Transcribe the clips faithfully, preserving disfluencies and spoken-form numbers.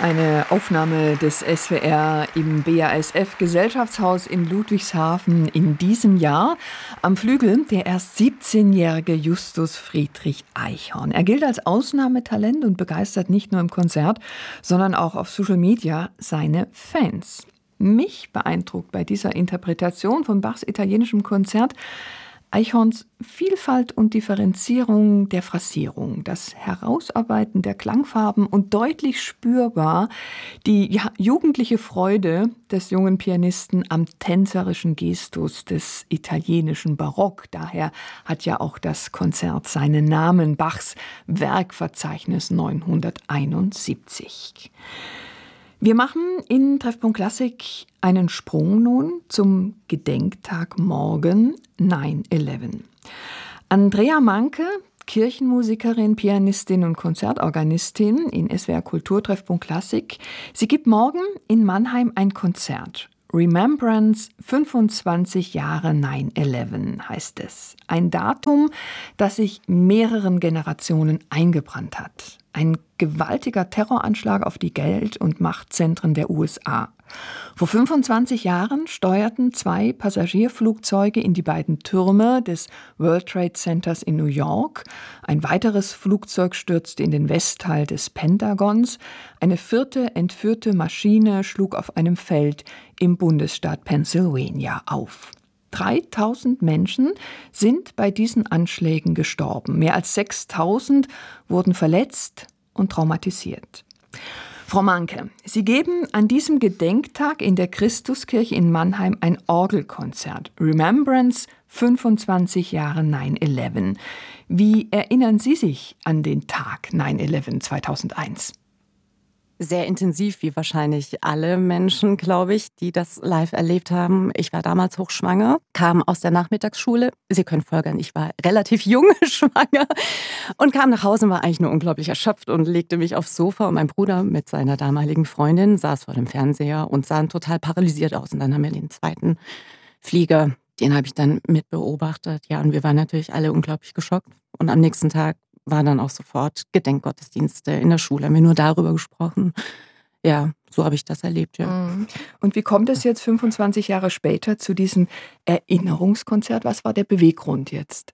Eine Aufnahme des S W R im B A S F-Gesellschaftshaus in Ludwigshafen in diesem Jahr. Am Flügel der erst siebzehnjährige Justus Friedrich Eichhorn. Er gilt als Ausnahmetalent und begeistert nicht nur im Konzert, sondern auch auf Social Media seine Fans. Mich beeindruckt bei dieser Interpretation von Bachs italienischem Konzert Eichhorns Vielfalt und Differenzierung der Phrasierung, das Herausarbeiten der Klangfarben und deutlich spürbar die ja, jugendliche Freude des jungen Pianisten am tänzerischen Gestus des italienischen Barock. Daher hat ja auch das Konzert seinen Namen, Bachs Werkverzeichnis neunhunderteinundsiebzig. Wir machen in Treffpunkt Klassik einen Sprung nun zum Gedenktag morgen, neun elf. Andrea Manke, Kirchenmusikerin, Pianistin und Konzertorganistin in S W R Kulturtreffpunkt Klassik, sie gibt morgen in Mannheim ein Konzert. Remembrance fünfundzwanzig Jahre neun elf heißt es. Ein Datum, das sich mehreren Generationen eingebrannt hat. Ein gewaltiger Terroranschlag auf die Geld- und Machtzentren der U S A. Vor fünfundzwanzig Jahren steuerten zwei Passagierflugzeuge in die beiden Türme des World Trade Centers in New York. Ein weiteres Flugzeug stürzte in den Westteil des Pentagons. Eine vierte entführte Maschine schlug auf einem Feld im Bundesstaat Pennsylvania auf. dreitausend Menschen sind bei diesen Anschlägen gestorben. Mehr als sechstausend wurden verletzt und traumatisiert. Frau Manke, Sie geben an diesem Gedenktag in der Christuskirche in Mannheim ein Orgelkonzert. Remembrance fünfundzwanzig Jahre neun elf. Wie erinnern Sie sich an den Tag neun elf zweitausendeins? Sehr intensiv, wie wahrscheinlich alle Menschen, glaube ich, die das live erlebt haben. Ich war damals hochschwanger, kam aus der Nachmittagsschule. Sie können folgern, ich war relativ jung schwanger und kam nach Hause und war eigentlich nur unglaublich erschöpft und legte mich aufs Sofa. Und mein Bruder mit seiner damaligen Freundin saß vor dem Fernseher und sahen total paralysiert aus. Und dann haben wir den zweiten Flieger, den habe ich dann mit beobachtet. Ja, und wir waren natürlich alle unglaublich geschockt. Und am nächsten Tag war dann auch sofort Gedenkgottesdienste in der Schule, haben wir nur darüber gesprochen. Ja, so habe ich das erlebt, ja. Und wie kommt es jetzt fünfundzwanzig Jahre später zu diesem Erinnerungskonzert? Was war der Beweggrund jetzt?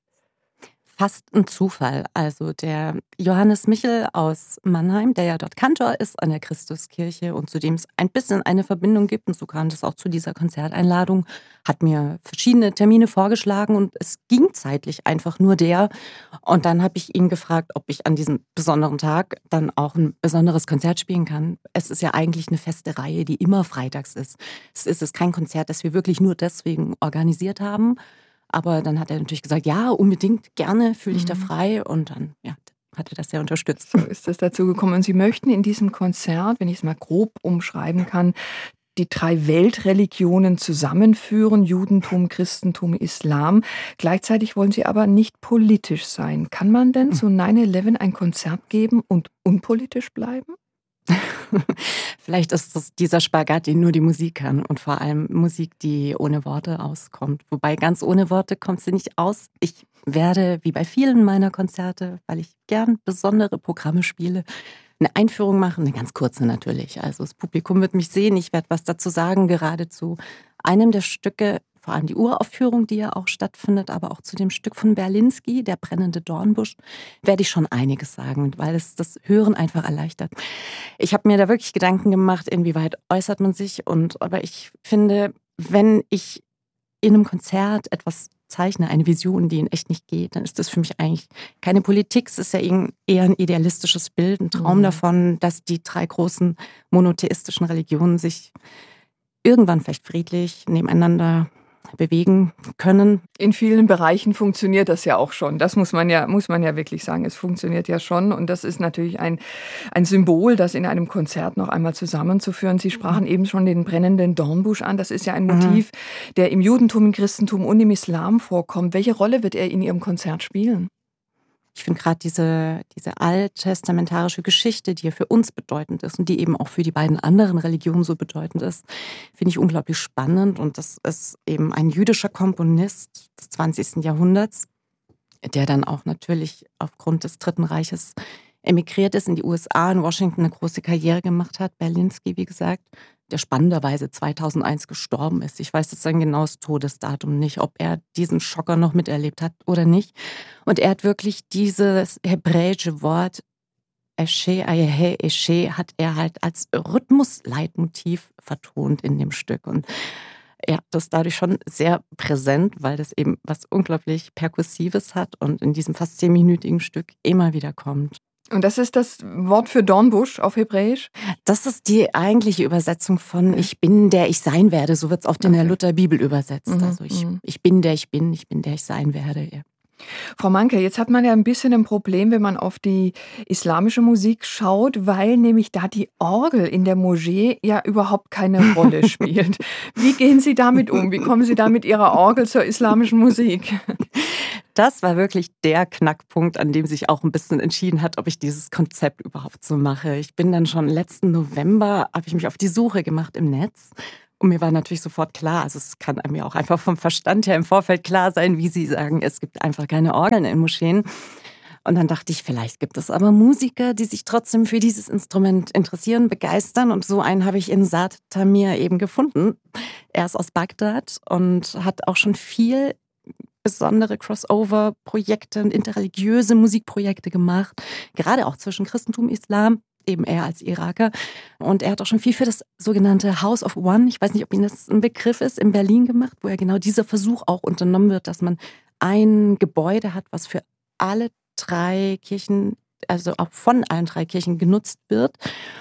Fast ein Zufall. Also der Johannes Michel aus Mannheim, der ja dort Kantor ist an der Christuskirche und zu dem es ein bisschen eine Verbindung gibt, und so kam das auch zu dieser Konzerteinladung, hat mir verschiedene Termine vorgeschlagen und es ging zeitlich einfach nur der. Und dann habe ich ihn gefragt, ob ich an diesem besonderen Tag dann auch ein besonderes Konzert spielen kann. Es ist ja eigentlich eine feste Reihe, die immer freitags ist. Es ist kein Konzert, das wir wirklich nur deswegen organisiert haben. Aber dann hat er natürlich gesagt, ja, unbedingt, gerne, fühle ich da frei. Und dann ja, hat er das sehr unterstützt. So ist es dazu gekommen. Und Sie möchten in diesem Konzert, wenn ich es mal grob umschreiben kann, die drei Weltreligionen zusammenführen, Judentum, Christentum, Islam. Gleichzeitig wollen Sie aber nicht politisch sein. Kann man denn zu neun elf ein Konzert geben und unpolitisch bleiben? Vielleicht ist das dieser Spagat, den nur die Musik kann und vor allem Musik, die ohne Worte auskommt. Wobei ganz ohne Worte kommt sie nicht aus. Ich werde, wie bei vielen meiner Konzerte, weil ich gern besondere Programme spiele, eine Einführung machen, eine ganz kurze natürlich. Also das Publikum wird mich sehen, ich werde was dazu sagen, gerade zu einem der Stücke, vor allem die Uraufführung, die ja auch stattfindet, aber auch zu dem Stück von Berlinski, Der brennende Dornbusch, werde ich schon einiges sagen, weil es das Hören einfach erleichtert. Ich habe mir da wirklich Gedanken gemacht, inwieweit äußert man sich. Und aber ich finde, wenn ich in einem Konzert etwas zeichne, eine Vision, die in echt nicht geht, dann ist das für mich eigentlich keine Politik. Es ist ja eher ein idealistisches Bild, ein Traum mhm. davon, dass die drei großen monotheistischen Religionen sich irgendwann vielleicht friedlich nebeneinander bewegen können. In vielen Bereichen funktioniert das ja auch schon. Das muss man ja, muss man ja wirklich sagen. Es funktioniert ja schon. Und das ist natürlich ein, ein Symbol, das in einem Konzert noch einmal zusammenzuführen. Sie sprachen mhm. eben schon den brennenden Dornbusch an. Das ist ja ein Motiv, mhm. der im Judentum, im Christentum und im Islam vorkommt. Welche Rolle wird er in Ihrem Konzert spielen? Ich finde gerade diese, diese alttestamentarische Geschichte, die ja für uns bedeutend ist und die eben auch für die beiden anderen Religionen so bedeutend ist, finde ich unglaublich spannend. Und das ist eben ein jüdischer Komponist des zwanzigsten Jahrhunderts, der dann auch natürlich aufgrund des Dritten Reiches emigriert ist in die U S A, in Washington eine große Karriere gemacht hat, Berlinski, wie gesagt, der spannenderweise zweitausendeins gestorben ist. Ich weiß jetzt sein genaues Todesdatum nicht, ob er diesen Schocker noch miterlebt hat oder nicht. Und er hat wirklich dieses hebräische Wort Eshe, Ayehe, Eshe hat er halt als Rhythmusleitmotiv vertont in dem Stück. Und ja, das ist dadurch schon sehr präsent, weil das eben was unglaublich Perkussives hat und in diesem fast zehnminütigen Stück immer wieder kommt. Und das ist das Wort für Dornbusch auf Hebräisch? Das ist die eigentliche Übersetzung von Okay. Ich bin, der ich sein werde. So wird es oft in der Okay. Lutherbibel übersetzt. Mhm, Also ich, mhm. ich bin, der ich bin, ich bin, der ich sein werde. Ja. Frau Manke, jetzt hat man ja ein bisschen ein Problem, wenn man auf die islamische Musik schaut, weil nämlich da die Orgel in der Moschee ja überhaupt keine Rolle spielt. Wie gehen Sie damit um? Wie kommen Sie da mit Ihrer Orgel zur islamischen Musik? Das war wirklich der Knackpunkt, an dem sich auch ein bisschen entschieden hat, ob ich dieses Konzept überhaupt so mache. Ich bin dann schon letzten November, habe ich mich auf die Suche gemacht im Netz. Und mir war natürlich sofort klar, also es kann einem ja auch einfach vom Verstand her im Vorfeld klar sein, wie Sie sagen, es gibt einfach keine Orgeln in Moscheen. Und dann dachte ich, vielleicht gibt es aber Musiker, die sich trotzdem für dieses Instrument interessieren, begeistern. Und so einen habe ich in Saad Tamir eben gefunden. Er ist aus Bagdad und hat auch schon viel besondere Crossover-Projekte und interreligiöse Musikprojekte gemacht, gerade auch zwischen Christentum und Islam, eben er als Iraker. Und er hat auch schon viel für das sogenannte House of One, ich weiß nicht, ob Ihnen das ein Begriff ist, in Berlin gemacht, wo ja genau dieser Versuch auch unternommen wird, dass man ein Gebäude hat, was für alle drei Kirchen, also auch von allen drei Kirchen genutzt wird.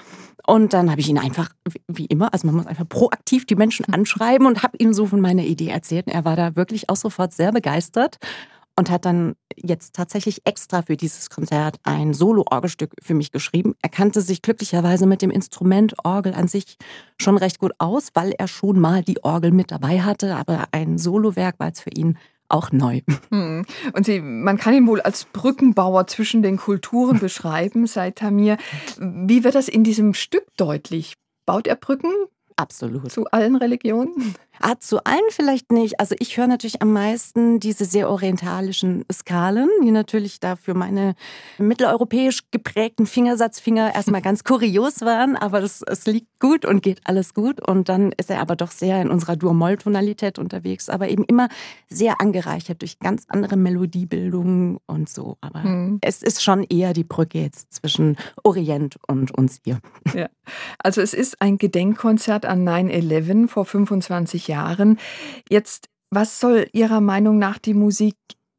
Und dann habe ich ihn einfach, wie immer, also man muss einfach proaktiv die Menschen anschreiben und habe ihm so von meiner Idee erzählt. Und er war da wirklich auch sofort sehr begeistert und hat dann jetzt tatsächlich extra für dieses Konzert ein Solo-Orgelstück für mich geschrieben. Er kannte sich glücklicherweise mit dem Instrument Orgel an sich schon recht gut aus, weil er schon mal die Orgel mit dabei hatte. Aber ein Solowerk war jetzt für ihn auch neu. Hm. Und Sie, man kann ihn wohl als Brückenbauer zwischen den Kulturen beschreiben, Said Tamir. Wie wird das in diesem Stück deutlich? Baut er Brücken Absolut. zu allen Religionen? Ah, zu allen vielleicht nicht. Also ich höre natürlich am meisten diese sehr orientalischen Skalen, die natürlich da für meine mitteleuropäisch geprägten Fingersatzfinger erstmal ganz kurios waren, aber das, es liegt gut und geht alles gut. Und dann ist er aber doch sehr in unserer Dur-Moll-Tonalität unterwegs, aber eben immer sehr angereichert durch ganz andere Melodiebildungen und so. Aber hm. es ist schon eher die Brücke jetzt zwischen Orient und uns hier. Ja. Also es ist ein Gedenkkonzert an nine eleven vor fünfundzwanzig Jahren. Jetzt, was soll Ihrer Meinung nach die Musik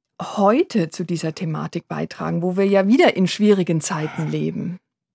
heute zu dieser Thematik beitragen, wo wir ja wieder in schwierigen Zeiten leben?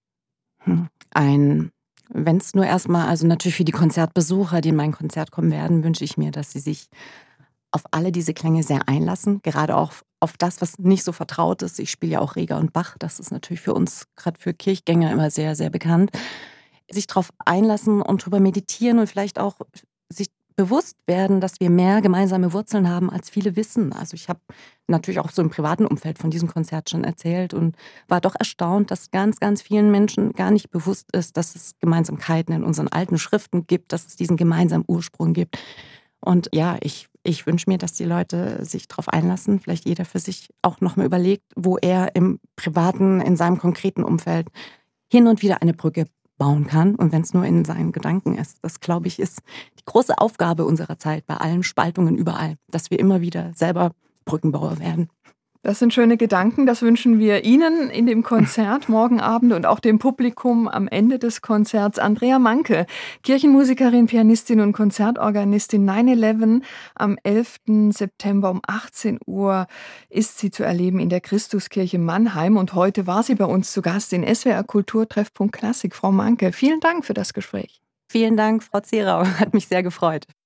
Ein, wenn es nur erstmal, also natürlich für die Konzertbesucher, die in mein Konzert kommen werden, wünsche ich mir, dass sie sich auf alle diese Klänge sehr einlassen, gerade auch auf das, was nicht so vertraut ist. Ich spiele ja auch Reger und Bach, das ist natürlich für uns, gerade für Kirchgänger, immer sehr, sehr bekannt. Sich darauf einlassen und drüber meditieren und vielleicht auch sich bewusst werden, dass wir mehr gemeinsame Wurzeln haben, als viele wissen. Also ich habe natürlich auch so im privaten Umfeld von diesem Konzert schon erzählt und war doch erstaunt, dass ganz, ganz vielen Menschen gar nicht bewusst ist, dass es Gemeinsamkeiten in unseren alten Schriften gibt, dass es diesen gemeinsamen Ursprung gibt. Und ja, ich, ich wünsche mir, dass die Leute sich darauf einlassen, vielleicht jeder für sich auch nochmal überlegt, wo er im privaten, in seinem konkreten Umfeld hin und wieder eine Brücke bauen kann. Und wenn es nur in seinen Gedanken ist. Das, glaube ich, ist die große Aufgabe unserer Zeit bei allen Spaltungen überall, dass wir immer wieder selber Brückenbauer werden. Das sind schöne Gedanken, das wünschen wir Ihnen in dem Konzert morgen Abend und auch dem Publikum am Ende des Konzerts. Andrea Manke, Kirchenmusikerin, Pianistin und Konzertorganistin, nine eleven. Am elften September um achtzehn Uhr ist sie zu erleben in der Christuskirche Mannheim und heute war sie bei uns zu Gast in S W R Kultur Treffpunkt Klassik. Frau Manke, vielen Dank für das Gespräch. Vielen Dank, Frau Zierau, hat mich sehr gefreut.